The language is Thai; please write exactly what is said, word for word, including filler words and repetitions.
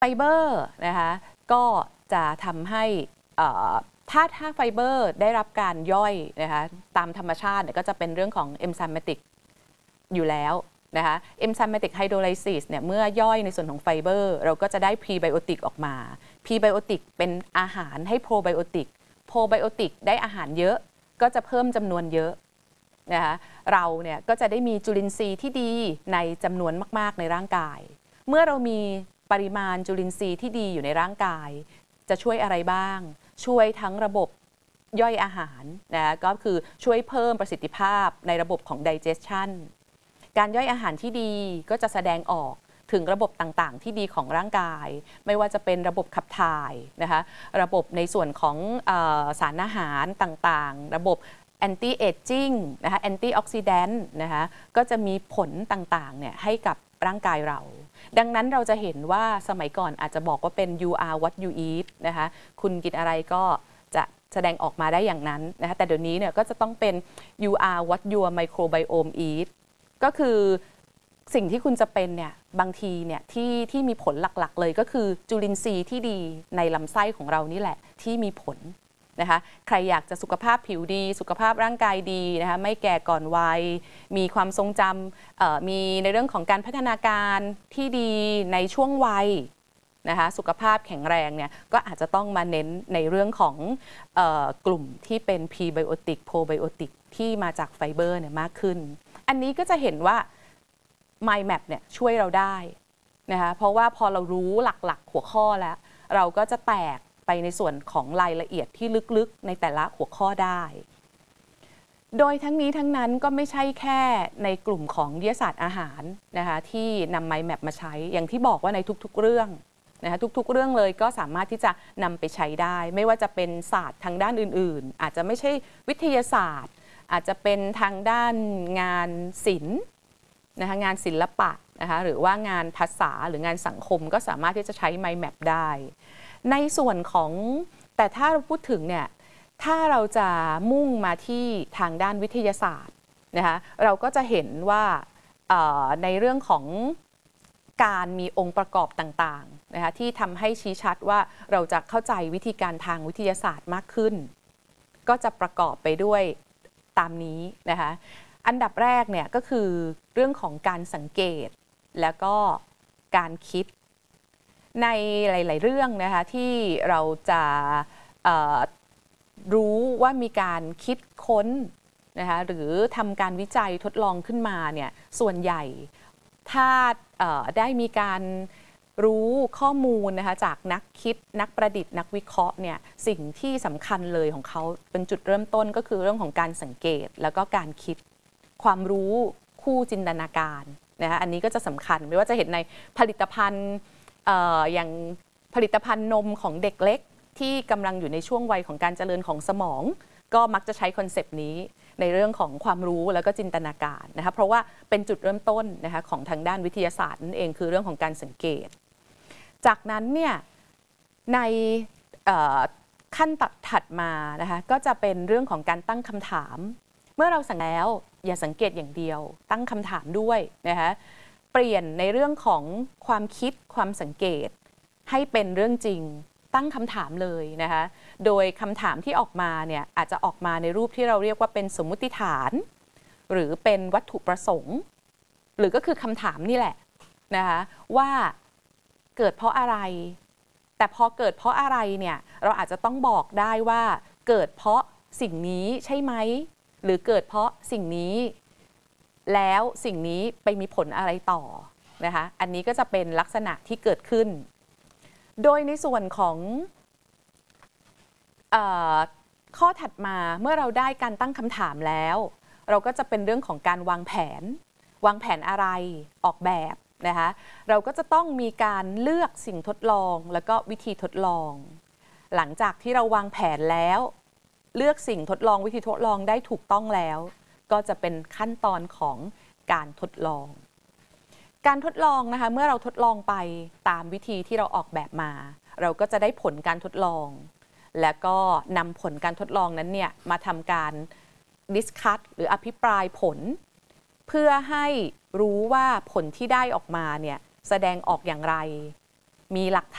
ไฟเบอร์นะคะก็จะทำให้ถ้าถ้าไฟเบอร์ได้รับการย่อยนะคะตามธรรมชาติเนี่ยก็จะเป็นเรื่องของเอนไซม์ติกอยู่แล้วนะคะเอนไซม์ติกไฮโดรไลซิสเนี่ยเมื่อย่อยในส่วนของไฟเบอร์เราก็จะได้พรีไบโอติกออกมาพรีไบโอติกเป็นอาหารให้โปรไบโอติกโปรไบโอติกได้อาหารเยอะก็จะเพิ่มจำนวนเยอะนะคะเราเนี่ยก็จะได้มีจุลินทรีย์ที่ดีในจำนวนมากๆในร่างกายเมื่อเรามีปริมาณจุลินทรีย์ที่ดีอยู่ในร่างกายจะช่วยอะไรบ้างช่วยทั้งระบบย่อยอาหารนะก็คือช่วยเพิ่มประสิทธิภาพในระบบของ digestion การย่อยอาหารที่ดีก็จะแสดงออกถึงระบบต่างๆที่ดีของร่างกายไม่ว่าจะเป็นระบบขับถ่ายนะคะระบบในส่วนของเอ่อสารอาหารต่างๆระบบ anti aging นะคะ anti oxidant นะคะก็จะมีผลต่างๆเนี่ยให้กับร่างกายเราดังนั้นเราจะเห็นว่าสมัยก่อนอาจจะบอกว่าเป็น you are what you eat นะคะคุณกินอะไรก็จะแสดงออกมาได้อย่างนั้นนะคะแต่เดี๋ยวนี้เนี่ยก็จะต้องเป็น you are what your microbiome eat ก็คือสิ่งที่คุณจะเป็นเนี่ยบางทีเนี่ยที่ที่มีผลหลักๆเลยก็คือจุลินทรีย์ที่ดีในลำไส้ของเรานี่แหละที่มีผลนะคะใครอยากจะสุขภาพผิวดีสุขภาพร่างกายดีนะคะไม่แก่ก่อนวัยมีความทรงจำมีในเรื่องของการพัฒนาการที่ดีในช่วงวัยนะคะสุขภาพแข็งแรงเนี่ยก็อาจจะต้องมาเน้นในเรื่องของเอ่อกลุ่มที่เป็นพรีไบโอติกโปรไบโอติกที่มาจากไฟเบอร์เนี่ยมากขึ้นอันนี้ก็จะเห็นว่า Mind Map เนี่ยช่วยเราได้นะคะเพราะว่าพอเรารู้หลักๆหัวข้อแล้วเราก็จะแตกไปในส่วนของรายละเอียดที่ลึกๆในแต่ละหัวข้อได้โดยทั้งนี้ทั้งนั้นก็ไม่ใช่แค่ในกลุ่มของวิทยาศาสตร์อาหารนะคะที่นำ Mind Map มาใช้อย่างที่บอกว่าในทุกๆเรื่องนะคะทุกๆเรื่องเลยก็สามารถที่จะนำไปใช้ได้ไม่ว่าจะเป็นศาสตร์ทางด้านอื่นๆอาจจะไม่ใช่วิทยาศาสตร์อาจจะเป็นทางด้านงานศิลป์นะคะงานศิลปะนะคะหรือว่างานภาษาหรืองานสังคมก็สามารถที่จะใช้ Mind Map ได้ในส่วนของแต่ถ้าเราพูดถึงเนี่ยถ้าเราจะมุ่งมาที่ทางด้านวิทยาศาสตร์นะคะเราก็จะเห็นว่าในเรื่องของการมีองค์ประกอบต่างๆนะคะที่ทำให้ชี้ชัดว่าเราจะเข้าใจวิธีการทางวิทยาศาสตร์มากขึ้นก็จะประกอบไปด้วยตามนี้นะคะอันดับแรกเนี่ยก็คือเรื่องของการสังเกตแล้วก็การคิดในหลายๆเรื่องนะคะที่เราจะรู้ว่ามีการคิดค้นนะคะหรือทำการวิจัยทดลองขึ้นมาเนี่ยส่วนใหญ่ถ้าได้มีการรู้ข้อมูลนะคะจากนักคิดนักประดิษฐ์นักวิเคราะห์เนี่ยสิ่งที่สำคัญเลยของเขาเป็นจุดเริ่มต้นก็คือเรื่องของการสังเกตแล้วก็การคิดความรู้คู่จินตนาการนะคะอันนี้ก็จะสำคัญไม่ว่าจะเห็นในผลิตภัณฑ์อย่างผลิตภัณฑ์นมของเด็กเล็กที่กำลังอยู่ในช่วงวัยของการเจริญของสมองก็มักจะใช้คอนเซปต์นี้ในเรื่องของความรู้แล้วก็จินตนาการนะคะเพราะว่าเป็นจุดเริ่มต้นนะคะของทางด้านวิทยาศาสตร์นั่นเองคือเรื่องของการสังเกตจากนั้นเนี่ยในขั้นถัดมานะคะก็จะเป็นเรื่องของการตั้งคำถามเมื่อเราสังเกตแล้วอย่าสังเกตอย่างเดียวตั้งคำถามด้วยนะคะเปลี่ยนในเรื่องของความคิดความสังเกตให้เป็นเรื่องจริงตั้งคำถามเลยนะคะโดยคำถามที่ออกมาเนี่ยอาจจะออกมาในรูปที่เราเรียกว่าเป็นสมมุติฐานหรือเป็นวัตถุประสงค์หรือก็คือคำถามนี่แหละนะคะว่าเกิดเพราะอะไรแต่พอเกิดเพราะอะไรเนี่ยเราอาจจะต้องบอกได้ว่าเกิดเพราะสิ่งนี้ใช่ไหมหรือเกิดเพราะสิ่งนี้แล้วสิ่งนี้ไปมีผลอะไรต่อนะคะอันนี้ก็จะเป็นลักษณะที่เกิดขึ้นโดยในส่วนของเอ่อข้อถัดมาเมื่อเราได้การตั้งคำถามแล้วเราก็จะเป็นเรื่องของการวางแผนวางแผนอะไรออกแบบนะคะเราก็จะต้องมีการเลือกสิ่งทดลองแล้วก็วิธีทดลองหลังจากที่เราวางแผนแล้วเลือกสิ่งทดลองวิธีทดลองได้ถูกต้องแล้วก็จะเป็นขั้นตอนของการทดลองการทดลองนะคะเมื่อเราทดลองไปตามวิธีที่เราออกแบบมาเราก็จะได้ผลการทดลองและก็นำผลการทดลองนั้นเนี่ยมาทำการดิสคัสหรืออภิปรายผลเพื่อให้รู้ว่าผลที่ได้ออกมาเนี่ยแสดงออกอย่างไรมีหลัก